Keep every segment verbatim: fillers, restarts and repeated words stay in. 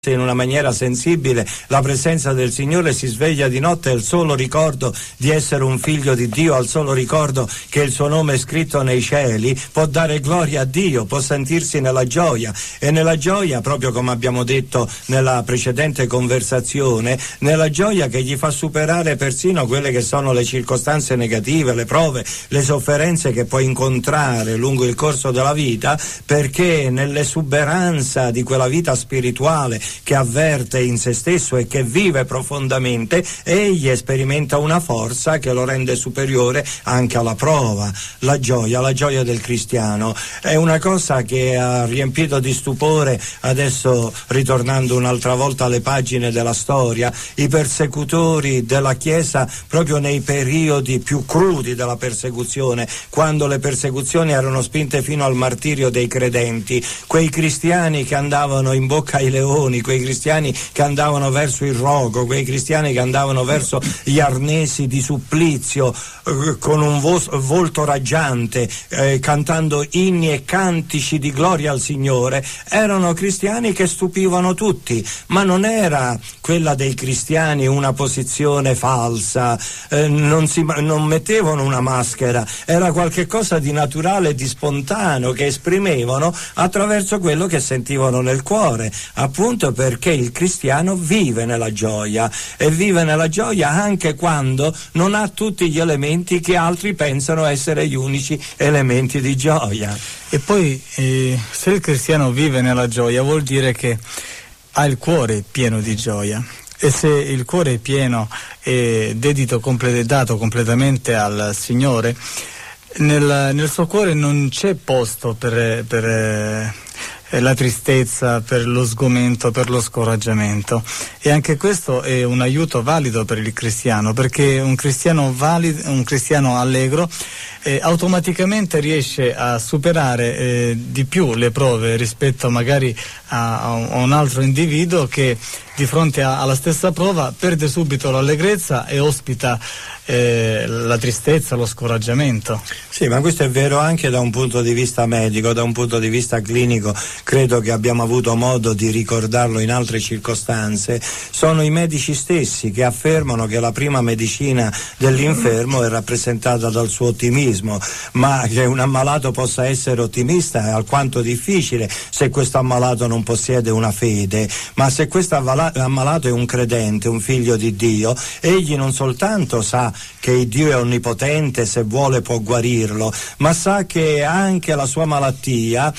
in una maniera sensibile la presenza del Signore, si sveglia di notte al solo ricordo di essere un figlio di Dio, al solo ricordo che il suo nome è scritto nei cieli, può dare gloria a Dio, può sentirsi nella gioia, e nella gioia, proprio come abbiamo detto nella precedente conversazione, nella gioia che gli fa superare persino quelle che sono le circostanze negative, le prove, le sofferenze che può incontrare lungo il corso della vita, perché nell'esuberanza di quella vita spirituale che avverte in se stesso e che vive profondamente, egli sperimenta una forza che lo rende superiore anche alla prova. La gioia, la gioia del cristiano è una cosa che ha riempito di stupore, adesso ritornando un'altra volta alle pagine della storia, i persecutori della Chiesa proprio nei periodi più crudi della persecuzione, quando le persecuzioni erano spinte fino al martirio dei credenti, quei cristiani che andavano in bocca ai leoni, quei cristiani che andavano verso il rogo, quei cristiani che andavano verso gli arnesi di supplizio, eh, con un vo- volto raggiante, eh, cantando inni e cantici di gloria al Signore, erano cristiani che stupivano tutti, ma non era quella dei cristiani una posizione falsa, eh, non, si, non mettevano una maschera, era qualche cosa di naturale, di spontaneo, che esprimevano attraverso quello che sentivano nel cuore, appunto perché il cristiano vive nella gioia, e vive nella gioia anche quando non ha tutti gli elementi che altri pensano essere gli unici elementi di gioia. E poi eh, se il cristiano vive nella gioia vuol dire che ha il cuore pieno di gioia, e se il cuore è pieno e dedito, complet- dato completamente al Signore, nel, nel suo cuore non c'è posto per, per eh, la tristezza, per lo sgomento, per lo scoraggiamento, e anche questo è un aiuto valido per il cristiano, perché un cristiano valido, un cristiano allegro eh, automaticamente riesce a superare eh, di più le prove rispetto magari a, a un altro individuo che di fronte a, alla stessa prova perde subito l'allegrezza e ospita eh, la tristezza, lo scoraggiamento. Sì, ma questo è vero anche da un punto di vista medico, da un punto di vista clinico. Credo che abbiamo avuto modo di ricordarlo in altre circostanze. Sono i medici stessi che affermano che la prima medicina dell'infermo è rappresentata dal suo ottimismo, ma che un ammalato possa essere ottimista è alquanto difficile se questo ammalato non possiede una fede. Ma se questo ammalato è un credente, un figlio di Dio, egli non soltanto sa che Dio è onnipotente, se vuole può guarirlo, ma sa che anche la sua malattia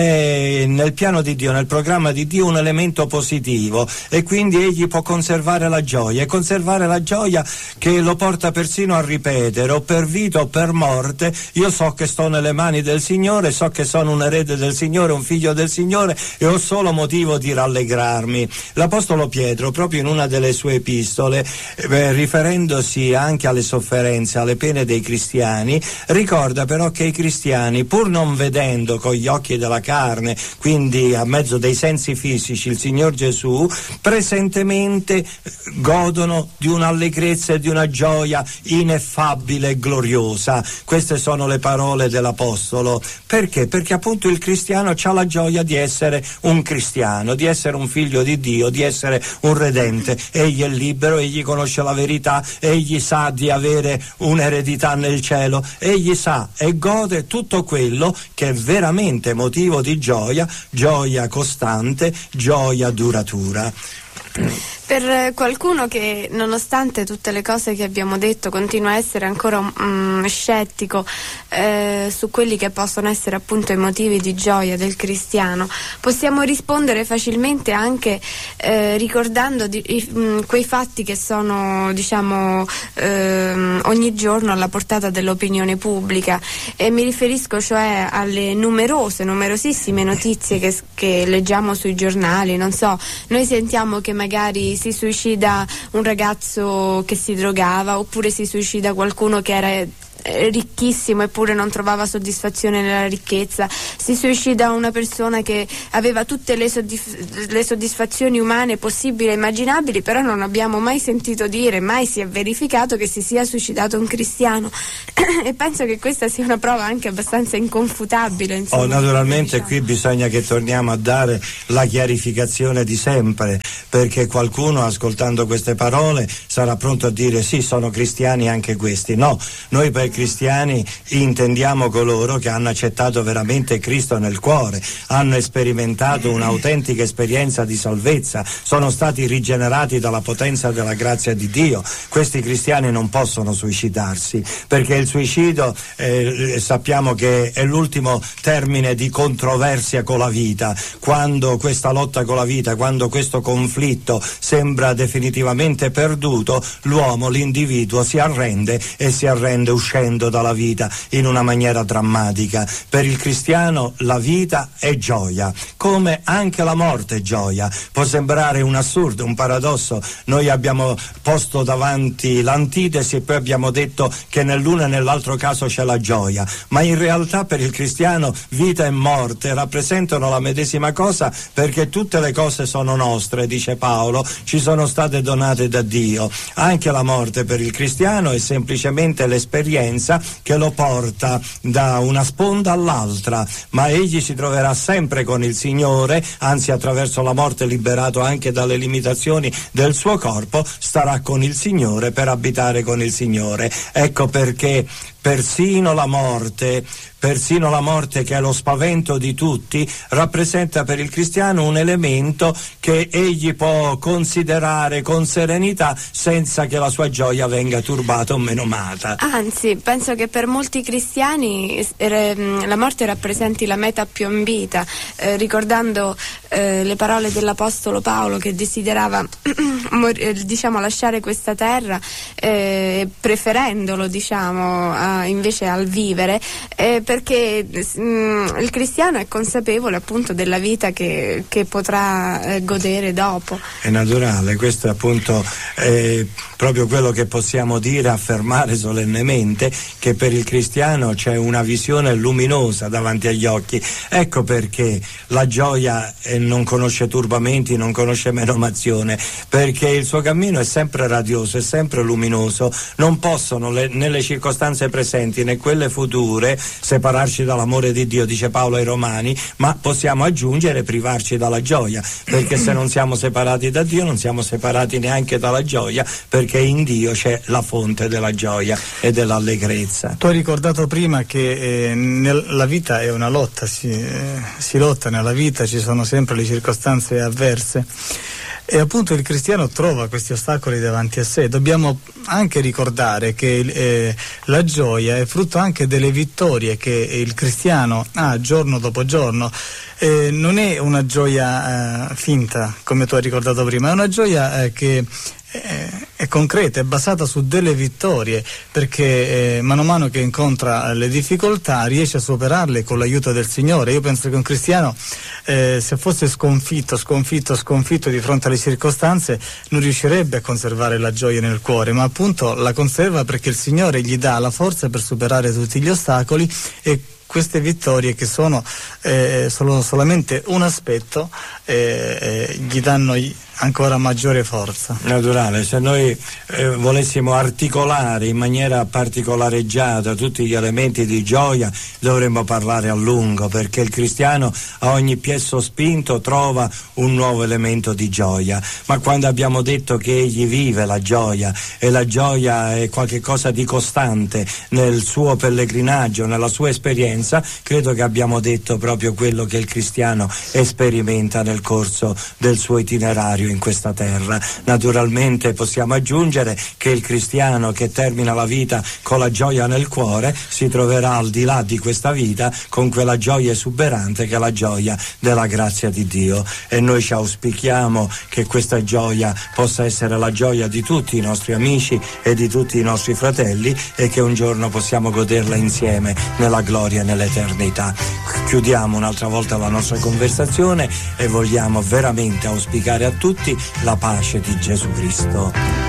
è nel piano di Dio, nel programma di Dio, un elemento positivo, e quindi egli può conservare la gioia, e conservare la gioia che lo porta persino a ripetere: o per vita o per morte io so che sto nelle mani del Signore, so che sono un erede del Signore, un figlio del Signore, e ho solo motivo di rallegrarmi. L'Apostolo Pietro, proprio in una delle sue epistole, eh, riferendosi anche alle sofferenze, alle pene dei cristiani, ricorda però che i cristiani, pur non vedendo con gli occhi della carne, quindi a mezzo dei sensi fisici, il Signor Gesù, presentemente godono di un'allegrezza e di una gioia ineffabile e gloriosa. Queste sono le parole dell'Apostolo. Perché? Perché appunto il cristiano ha la gioia di essere un cristiano, di essere un figlio di Dio, di essere un redente. Egli è libero, egli conosce la verità, egli sa di avere un'eredità nel cielo, egli sa e gode tutto quello che è veramente motivo di gioia, gioia costante, gioia duratura. Per qualcuno che, nonostante tutte le cose che abbiamo detto, continua a essere ancora um, scettico eh, su quelli che possono essere appunto i motivi di gioia del cristiano, possiamo rispondere facilmente anche eh, ricordando di, i, um, quei fatti che sono, diciamo, eh, ogni giorno alla portata dell'opinione pubblica, e mi riferisco cioè alle numerose, numerosissime notizie che, che leggiamo sui giornali. Non so, noi sentiamo che magari si suicida un ragazzo che si drogava, oppure si suicida qualcuno che era eh, ricchissimo eppure non trovava soddisfazione nella ricchezza. Si suicida una persona che aveva tutte le, soddisf- le soddisfazioni umane possibili e immaginabili, però non abbiamo mai sentito dire, mai si è verificato che si sia suicidato un cristiano. E penso che questa sia una prova anche abbastanza inconfutabile, insomma. Oh, naturalmente diciamo. Qui bisogna che torniamo a dare la chiarificazione di sempre, perché qualcuno ascoltando queste parole sarà pronto a dire sì, sono cristiani anche questi. No, noi per cristiani intendiamo coloro che hanno accettato veramente Cristo nel cuore, hanno sperimentato un'autentica esperienza di salvezza, sono stati rigenerati dalla potenza della grazia di Dio. Questi cristiani non possono suicidarsi, perché il suicidio eh, sappiamo che è l'ultimo termine di controversia con la vita. Quando questa lotta con la vita, quando questo conflitto sembra definitivamente perduto, l'uomo, l'individuo si arrende e si arrende uscendo dalla vita in una maniera drammatica. Per il cristiano la vita è gioia, come anche la morte è gioia. Può sembrare un assurdo, un paradosso. Noi abbiamo posto davanti l'antitesi e poi abbiamo detto che nell'uno e nell'altro caso c'è la gioia, ma in realtà per il cristiano vita e morte rappresentano la medesima cosa, perché tutte le cose sono nostre, dice Paolo, ci sono state donate da Dio. Anche la morte per il cristiano è semplicemente l'esperienza che lo porta da una sponda all'altra, ma egli si troverà sempre con il Signore, anzi attraverso la morte liberato anche dalle limitazioni del suo corpo, starà con il Signore per abitare con il Signore. Ecco perché persino la morte, persino la morte che è lo spavento di tutti, rappresenta per il cristiano un elemento che egli può considerare con serenità senza che la sua gioia venga turbata o menomata. Anzi, penso che per molti cristiani eh, la morte rappresenti la meta più ambita, eh, ricordando eh, le parole dell'Apostolo Paolo che desiderava diciamo lasciare questa terra, eh, preferendolo diciamo a invece al vivere, eh, perché mh, il cristiano è consapevole appunto della vita che, che potrà eh, godere dopo. È naturale, questo è appunto eh, proprio quello che possiamo dire, affermare solennemente, che per il cristiano c'è una visione luminosa davanti agli occhi. Ecco perché la gioia eh, non conosce turbamenti, non conosce menomazione, perché il suo cammino è sempre radioso, è sempre luminoso. Non possono le, nelle circostanze presenti né quelle future separarci dall'amore di Dio, dice Paolo ai Romani, ma possiamo aggiungere privarci dalla gioia, perché se non siamo separati da Dio non siamo separati neanche dalla gioia, perché in Dio c'è la fonte della gioia e dell'allegrezza. Tu hai ricordato prima che eh, nel, la vita è una lotta, si, eh, si lotta nella vita, ci sono sempre le circostanze avverse. E appunto il cristiano trova questi ostacoli davanti a sé. Dobbiamo anche ricordare che eh, la gioia è frutto anche delle vittorie che il cristiano ha giorno dopo giorno. Eh, non è una gioia eh, finta, come tu hai ricordato prima, è una gioia eh, che è concreta, è basata su delle vittorie, perché eh, mano a mano che incontra le difficoltà riesce a superarle con l'aiuto del Signore. Io penso che un cristiano eh, se fosse sconfitto, sconfitto, sconfitto di fronte alle circostanze non riuscirebbe a conservare la gioia nel cuore, ma appunto la conserva perché il Signore gli dà la forza per superare tutti gli ostacoli, e queste vittorie, che sono eh, solo, solamente un aspetto, eh, eh, gli danno ancora maggiore forza. Naturale, se noi eh, volessimo articolare in maniera particolareggiata tutti gli elementi di gioia dovremmo parlare a lungo, perché il cristiano a ogni piè sospinto trova un nuovo elemento di gioia. Ma quando abbiamo detto che egli vive la gioia, e la gioia è qualche cosa di costante nel suo pellegrinaggio, nella sua esperienza, credo che abbiamo detto proprio quello che il cristiano sperimenta nel corso del suo itinerario in questa terra. Naturalmente possiamo aggiungere che il cristiano che termina la vita con la gioia nel cuore si troverà al di là di questa vita con quella gioia esuberante che è la gioia della grazia di Dio, e noi ci auspichiamo che questa gioia possa essere la gioia di tutti i nostri amici e di tutti i nostri fratelli, e che un giorno possiamo goderla insieme nella gloria e nell'eternità. Chiudiamo un'altra volta la nostra conversazione e vogliamo veramente auspicare a tutti la pace di Gesù Cristo.